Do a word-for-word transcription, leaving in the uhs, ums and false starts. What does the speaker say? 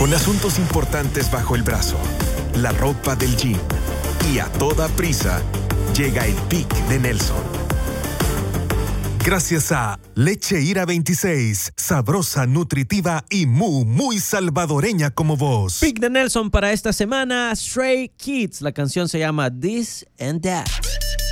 Con asuntos importantes bajo el brazo, la ropa del gym y a toda prisa, llega el pick de Nelson. Gracias a Leche Ira veintiséis, sabrosa, nutritiva y muy, muy salvadoreña como vos. Pick de Nelson para esta semana, Stray Kids. La canción se llama This and That.